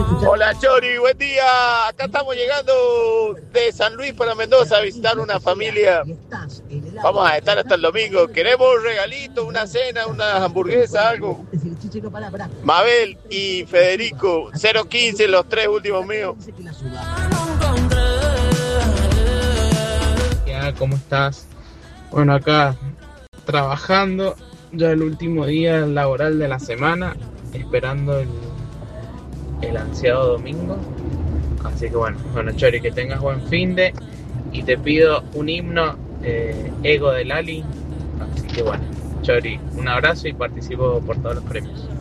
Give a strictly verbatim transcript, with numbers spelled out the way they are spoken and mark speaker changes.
Speaker 1: Hola Chori, buen día. Acá estamos llegando de San Luis para Mendoza a visitar una familia. Vamos a estar hasta el domingo. Queremos un regalito, una cena, unas hamburguesas, algo. Mabel y Federico, cero quince, los tres últimos míos.
Speaker 2: Ya, ¿cómo estás? Bueno, acá trabajando ya el último día laboral de la semana, esperando el, el ansiado domingo. Así que bueno, bueno Chori, que tengas buen finde y te pido un himno eh, Ego de Lali. Así que bueno, Chori, un abrazo y participo por todos los premios.